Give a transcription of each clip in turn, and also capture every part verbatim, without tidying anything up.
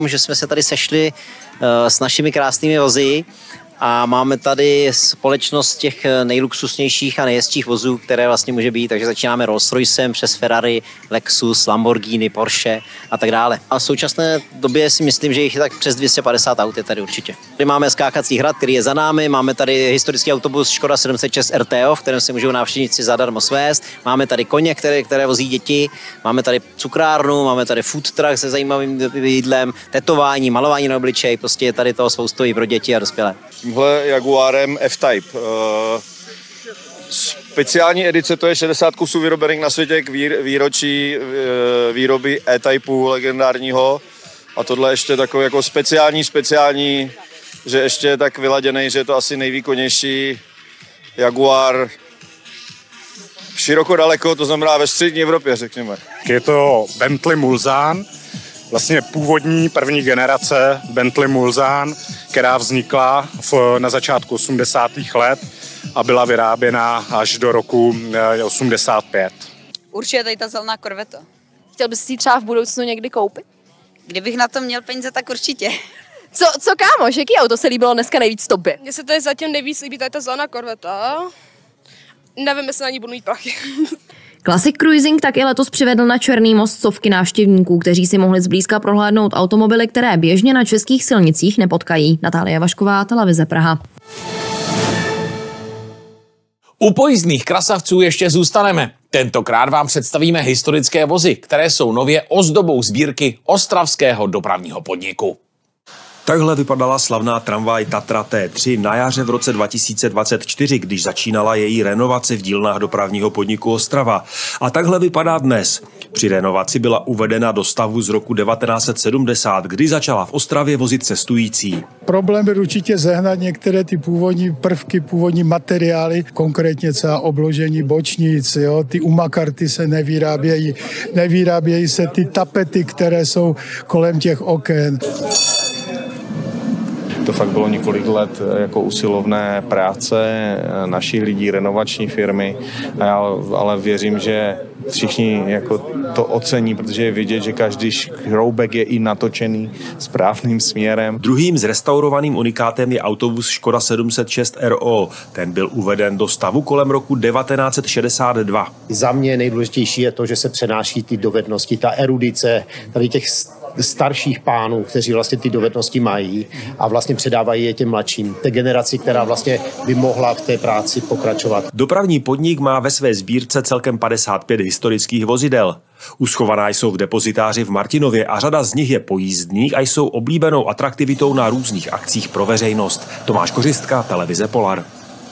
Že jsme se tady sešli uh, s našimi krásnými vozy a máme tady společnost těch nejluxusnějších a nejjezdších vozů, které vlastně může být, takže začínáme Rolls-Roycem přes Ferrari, Lexus, Lamborghini, Porsche a tak dále. A v současné době si myslím, že jich je tak přes dvě stě padesát aut je tady určitě. Tady máme skákací hrad, který je za námi, máme tady historický autobus Škoda sedm set šest R T O, v kterém se můžou návštěvníci zadarmo svést, máme tady koně, které, které vozí děti, máme tady cukrárnu, máme tady food truck se zajímavým jídlem, tetování, malování na obličej, prostě je tady toho spoustu i pro děti a dospělé. Tímhle Jaguarem F-Type. Speciální edice, to je šedesát kusů vyrobených na světě k výročí výroby E-Typeu legendárního. A tohle ještě takový jako speciální, speciální, že ještě je tak vyladěný, že je to asi nejvýkonnější Jaguar široko daleko, to znamená ve střední Evropě, řekněme. Je to Bentley Mulsanne, vlastně původní první generace Bentley Mulsanne, která vznikla v, na začátku osmdesátých let a byla vyráběna až do roku osmdesát pět. Určitě tady ta zelená Corvette. Chtěl bys si ji třeba v budoucnu někdy koupit? Kdybych na to měl peníze, tak určitě. Co, co kámoš, jaký auto se líbilo dneska nejvíc tobě? Mně se tady zatím nejvíc líbí tady ta zelená Corvette. Nevím, jestli na ní budu mít prachy. Classic Cruising tak i letos přivedl na Černý most stovky návštěvníků, kteří si mohli zblízka prohlédnout automobily, které běžně na českých silnicích nepotkají. Natália Vašková, Televize Praha. U pojízdných krasavců ještě zůstaneme. Tentokrát vám představíme historické vozy, které jsou nově ozdobou sbírky ostravského dopravního podniku. Takhle vypadala slavná tramvaj Tatra T tři na jaře v roce dva tisíce dvacet čtyři, když začínala její renovace v dílnách dopravního podniku Ostrava. A takhle vypadá dnes. Při renovaci byla uvedena do stavu z roku devatenáct set sedmdesát, kdy začala v Ostravě vozit cestující. Problém byl určitě zehnat některé ty původní prvky, původní materiály, konkrétně třeba obložení bočnic, jo, ty umakarty se nevyrábějí, nevyrábějí se ty tapety, které jsou kolem těch oken. To fakt bylo několik let jako usilovné práce našich lidí, renovační firmy, ale věřím, že všichni jako to ocení, protože je vidět, že každý šroubek je i natočený správným směrem. Druhým zrestaurovaným unikátem je autobus Škoda sedm set šest R O. Ten byl uveden do stavu kolem roku devatenáct set šedesát dva. Za mě nejdůležitější je to, že se přenáší ty dovednosti, ta erudice, tady těch starších pánů, kteří vlastně ty dovednosti mají a vlastně předávají je těm mladším, té generaci, která vlastně by mohla v té práci pokračovat. Dopravní podnik má ve své sbírce celkem padesát pět historických vozidel. Uschovaná jsou v depozitáři v Martinově a řada z nich je pojízdných a jsou oblíbenou atraktivitou na různých akcích pro veřejnost. Tomáš Kořistka, Televize Polar.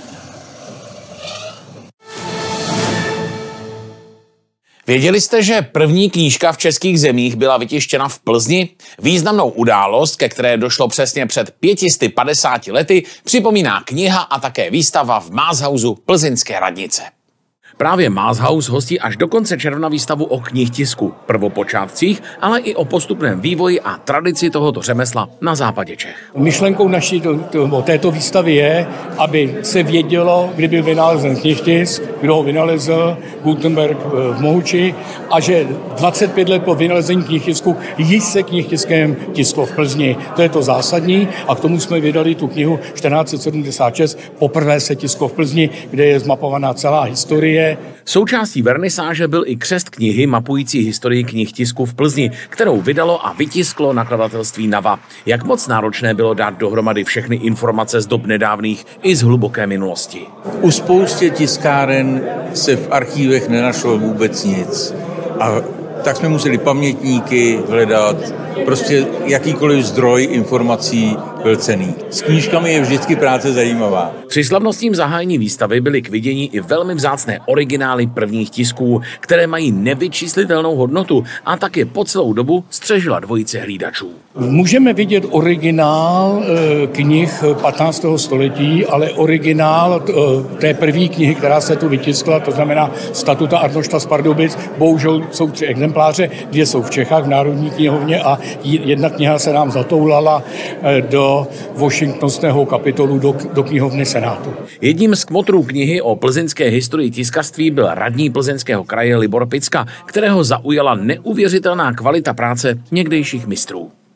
Věděli jste, že první knížka v českých zemích byla vytištěna v Plzni? Významnou událost, ke které došlo přesně před pěti sty padesáti lety, připomíná kniha a také výstava v Mázhausu plzeňské radnice. Právě Mázhaus hostí až do konce června výstavu o knihtisku, prvopočátcích, ale i o postupném vývoji a tradici tohoto řemesla na západě Čech. Myšlenkou naší to, to, této výstavy je, aby se vědělo, kdy byl vynalezen knihtisk, kdo ho vynalezl, Gutenberg v Mohuči, a že dvacet pět let po vynalezení knihtisku již se knihtiskem tisklo v Plzni. To je to zásadní a k tomu jsme vydali tu knihu čtrnáct set sedmdesát šest. Poprvé se tisklo v Plzni, kde je zmapovaná celá historie. Součástí vernisáže byl i křest knihy mapující historii knihtisku v Plzni, kterou vydalo a vytisklo nakladatelství Nava. Jak moc náročné bylo dát dohromady všechny informace z dob nedávných i z hluboké minulosti. U spoustě tiskáren se v archívech nenašlo vůbec nic. A tak jsme museli pamětníky hledat, prostě jakýkoliv zdroj informací byl cenný. S knížkami je vždycky práce zajímavá. Při slavnostním zahájení výstavy byly k vidění i velmi vzácné originály prvních tisků, které mají nevyčíslitelnou hodnotu a tak je po celou dobu střežila dvojice hlídačů. Můžeme vidět originál e, knih patnáctého století, ale originál e, té první knihy, která se tu vytiskla, to znamená Statuta Arnošta z Pardubic, bohužel jsou tři exempláře, dvě jsou v Čechách v Národní knihovně a jedna kniha se nám zatoulala e, do washingtonského kapitolu do, do knihovny Senátu. Jedním z kmotrů knihy o plzeňské historii tiskařství byl radní Plzeňského kraje Libor Picka, kterého zaujala neuvěřitelná kvalita práce někdejších mistrů.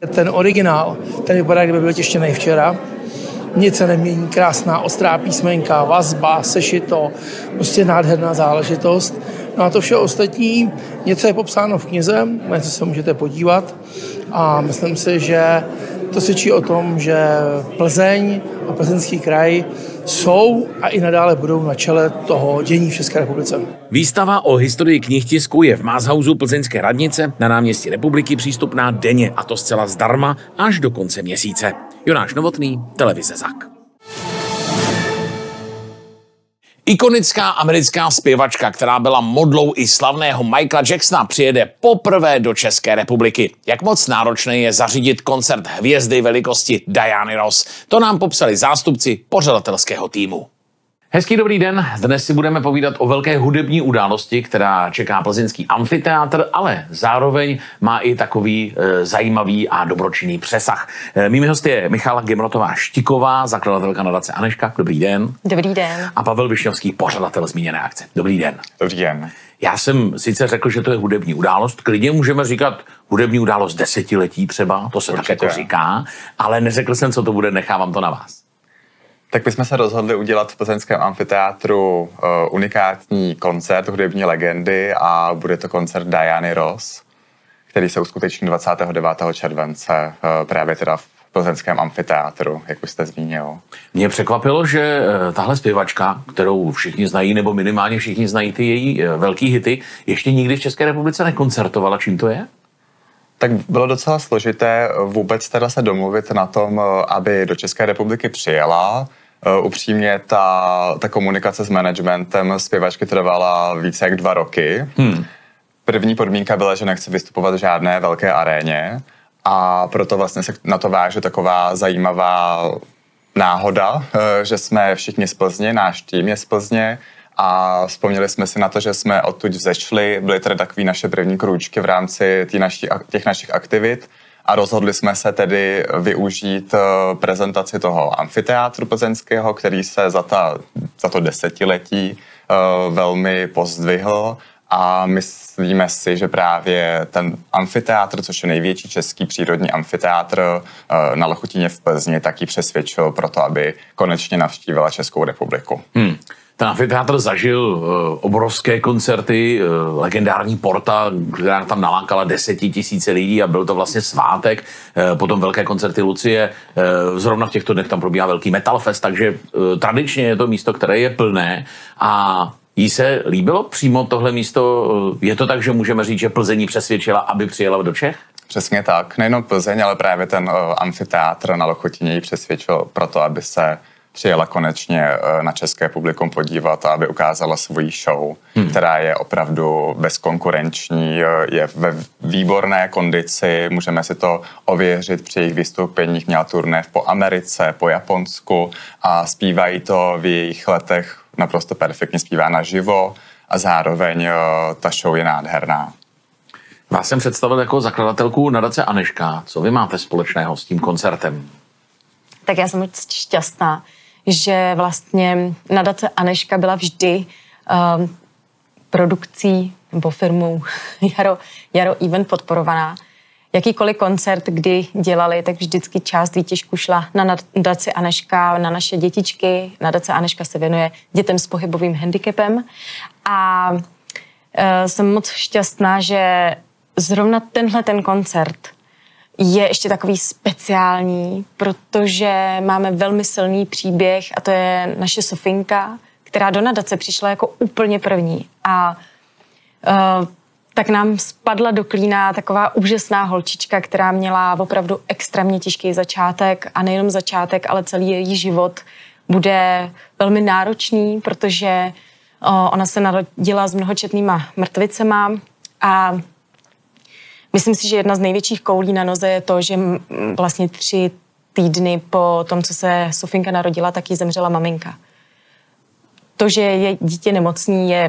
Ten originál, ten vypadá, kdyby byl tištěný včera. Nic se nemění, krásná ostrá písmenka, vazba, sešito, prostě nádherná záležitost. No a to vše ostatní, něco je popsáno v knize, na co se můžete podívat a myslím si, že to svědčí o tom, že Plzeň a Plzeňský kraj jsou a i nadále budou na čele toho dění v České republice. Výstava o historii knihtisku je v Mázhausu plzeňské radnice na náměstí Republiky přístupná denně, a to zcela zdarma až do konce měsíce. Jonáš Novotný, televize Zak. Ikonická americká zpěvačka, která byla modlou i slavného Michaela Jacksona, přijede poprvé do České republiky. Jak moc náročné je zařídit koncert hvězdy velikosti Diany Ross, to nám popsali zástupci pořadatelského týmu. Hezký dobrý den, dnes si budeme povídat o velké hudební události, která čeká plzeňský amfiteátr, ale zároveň má i takový e, zajímavý a dobročinný přesah. E, mými hosty je Michala Gemrotová-Štiková, zakladatelka nadace Anežka. Dobrý den. Dobrý den. A Pavel Višňovský, pořadatel zmíněné akce. Dobrý den. Dobrý den. Já jsem sice řekl, že to je hudební událost, klidně můžeme říkat hudební událost desetiletí třeba, to se tak jako říká, ale neřekl jsem, co to bude, nechávám to na vás. Tak my jsme se rozhodli udělat v plzeňském amfiteátru uh, unikátní koncert hudební legendy a bude to koncert Diany Ross, který se uskuteční dvacátého devátého července uh, právě teda v plzeňském amfiteátru, jak už jste zmínil. Mě překvapilo, že uh, tahle zpěvačka, kterou všichni znají, nebo minimálně všichni znají ty její uh, velký hity, ještě nikdy v České republice nekoncertovala. Čím to je? Tak bylo docela složité vůbec teda se domluvit na tom, aby do České republiky přijela. Uh, upřímně ta, ta komunikace s managementem zpěvačky trvala více jak dva roky. Hmm. První podmínka byla, že nechce vystupovat v žádné velké aréně a proto vlastně se na to váže taková zajímavá náhoda, uh, že jsme všichni z Plzně, náš tým je z Plzně a vzpomněli jsme si na to, že jsme odtud vzešli, byly tady takové naše první krůčky v rámci naší, těch našich aktivit. A rozhodli jsme se tedy využít prezentaci toho amfiteátru plzeňského, který se za, ta, za to desetiletí uh, velmi pozdvihl a myslíme si, že právě ten amfiteátr, což je největší český přírodní amfiteátr uh, na Lochutině v Plzni, taky přesvědčil pro to, aby konečně navštívila Českou republiku. Hmm. Ten amfiteátr zažil uh, obrovské koncerty, uh, legendární Porta, která tam nalákala desetitisíce lidí a byl to vlastně svátek, uh, potom velké koncerty Lucie, uh, zrovna v těchto dnech tam probíhá velký Metal Fest, takže uh, tradičně je to místo, které je plné a jí se líbilo přímo tohle místo, uh, je to tak, že můžeme říct, že Plzeň přesvědčila, aby přijela do Čech? Přesně tak, nejenom Plzeň, ale právě ten uh, amfiteátr na Lochutině ji přesvědčil proto, aby se přijela konečně na České publikum podívat a aby ukázala svoji show, hmm. která je opravdu bezkonkurenční, je ve výborné kondici, můžeme si to ověřit při jejich vystoupeních, měla turné po Americe, po Japonsku a zpívají to v jejich letech naprosto perfektně, zpívá naživo a zároveň ta show je nádherná. Vás jsem představil jako zakladatelku nadace Anežka. Co vy máte společného s tím koncertem? Tak já jsem moc šťastná, že vlastně nadace Anežka byla vždy um, produkcí nebo firmou Jaro, Jaro Event podporovaná. Jakýkoliv koncert, kdy dělali, tak vždycky část výtěžku šla na nadaci Anežka, na naše dětičky. Nadace Anežka se věnuje dětem s pohybovým handicapem. A uh, jsem moc šťastná, že zrovna tenhle ten koncert je ještě takový speciální, protože máme velmi silný příběh a to je naše Sofinka, která do nadace přišla jako úplně první. A uh, tak nám spadla do klína taková úžasná holčička, která měla opravdu extrémně těžký začátek a nejenom začátek, ale celý její život bude velmi náročný, protože uh, ona se narodila s mnohočetnýma mrtvicema a myslím si, že jedna z největších koulí na noze je to, že vlastně tři týdny po tom, co se Sofinka narodila, tak jí zemřela maminka. To, že je dítě nemocný, je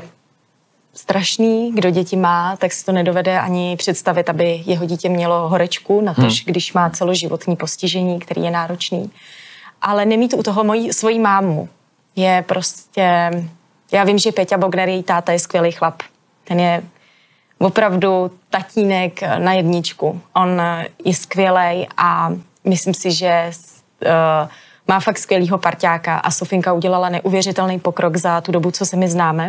strašný. Kdo děti má, tak si to nedovede ani představit, aby jeho dítě mělo horečku, natož když má celoživotní postižení, který je náročný. Ale nemít u toho mojí, svoji mámu je prostě... Já vím, že Péťa Bogner, její táta, je skvělý chlap. Ten je opravdu tatínek na jedničku. On je skvělej a myslím si, že uh, má fakt skvělýho parťáka a Sofinka udělala neuvěřitelný pokrok za tu dobu, co se my známe.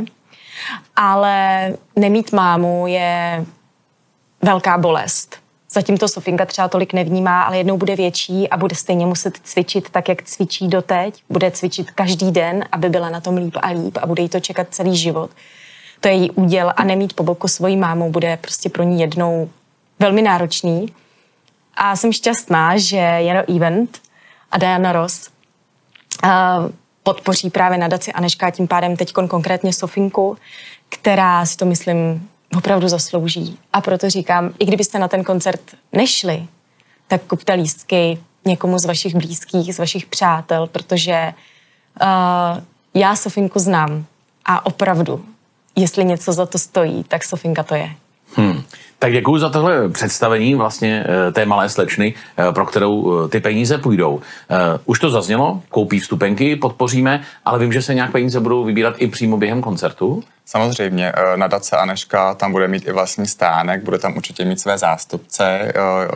Ale nemít mámu je velká bolest. Zatím to Sofinka třeba tolik nevnímá, ale jednou bude větší a bude stejně muset cvičit tak, jak cvičí doteď. Bude cvičit každý den, aby byla na tom líp a líp a bude jí to čekat celý život. To je její úděl a nemít po boku svoji mámu bude prostě pro ní jednou velmi náročný. A jsem šťastná, že Jaro Event a Diana Ross uh, podpoří právě nadaci Anežka, tím pádem teď konkrétně Sofinku, která si to myslím opravdu zaslouží. A proto říkám, i kdybyste na ten koncert nešli, tak kupte lístky někomu z vašich blízkých, z vašich přátel, protože uh, já Sofinku znám a opravdu, jestli něco za to stojí, tak Sofinka to je. Hmm. Tak děkuji za tohle představení vlastně té malé slečny, pro kterou ty peníze půjdou. Už to zaznělo, koupí vstupenky, podpoříme, ale vím, že se nějak peníze budou vybírat i přímo během koncertu. Samozřejmě, nadace Anežka tam bude mít i vlastní stánek, bude tam určitě mít své zástupce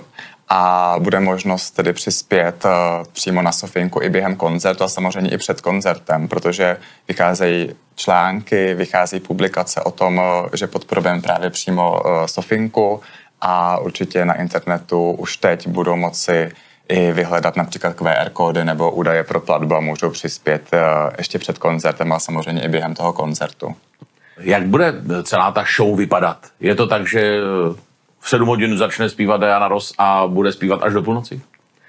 a bude možnost tedy přispět přímo na Sofinku i během koncertu a samozřejmě i před koncertem, protože vycházejí články, vychází publikace o tom, že podporujeme právě přímo Sofinku a určitě na internetu už teď budou moci i vyhledat například Q R kódy nebo údaje pro platbu a můžou přispět ještě před koncertem a samozřejmě i během toho koncertu. Jak bude celá ta show vypadat? Je to tak, že v sedm hodin začne zpívat Diana Ross a bude zpívat až do půlnoci?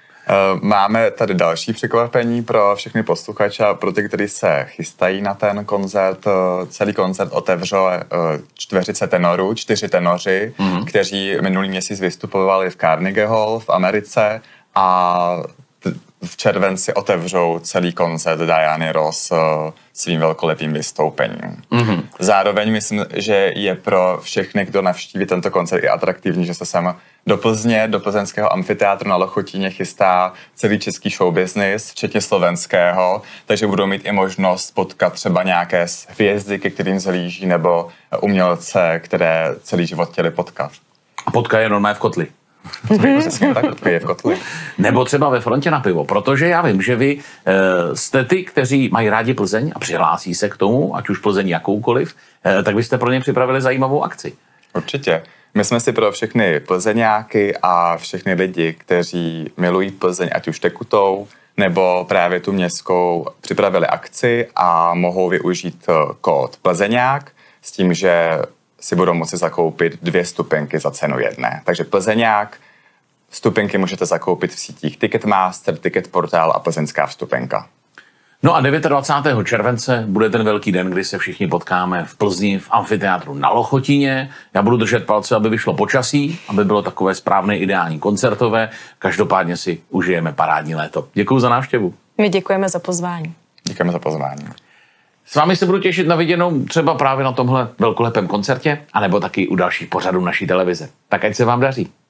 Máme tady další překvapení pro všechny posluchače a pro ty, kteří se chystají na ten koncert. Celý koncert otevře čtveřice tenorů, čtyři tenoři, mm-hmm. kteří minulý měsíc vystupovali v Carnegie Hall v Americe a v červenci otevřou celý koncert Diany Ross svým velkolepým vystoupením. Mm-hmm. Zároveň myslím, že je pro všechny, kdo navštíví tento koncert, i atraktivní, že se sem do Plzně, do plzeňského amfiteátru na Lochotíně chystá celý český show business, včetně slovenského, takže budou mít i možnost potkat třeba nějaké hvězdy, ke kterým zhlíží, nebo umělce, které celý život chtěli potkat. A potka je normálně v kotli. Přesně tak, je v kotli. Nebo třeba ve frontě na pivo, protože já vím, že vy e, jste ty, kteří mají rádi Plzeň a přihlásí se k tomu, ať už Plzeň jakoukoliv, e, tak byste pro ně připravili zajímavou akci. Určitě. My jsme si pro všechny plzeňáky a všechny lidi, kteří milují Plzeň, ať už tekutou, nebo právě tu městskou, připravili akci a mohou využít kód Plzeňák s tím, že si budou moci zakoupit dvě vstupenky za cenu jedné. Takže Plzeňák, vstupenky můžete zakoupit v sítích Ticketmaster, Ticketportál a Plzeňská vstupenka. No a dvacátého devátého července bude ten velký den, kdy se všichni potkáme v Plzni v amfiteátru na Lochotíně. Já budu držet palce, aby vyšlo počasí, aby bylo takové správné, ideální koncertové. Každopádně si užijeme parádní léto. Děkuji za návštěvu. My děkujeme za pozvání. Děkujeme za pozvání. S vámi se budu těšit na viděnou třeba právě na tomhle velkolepém koncertě, anebo taky u dalších pořadů naší televize. Tak ať se vám daří.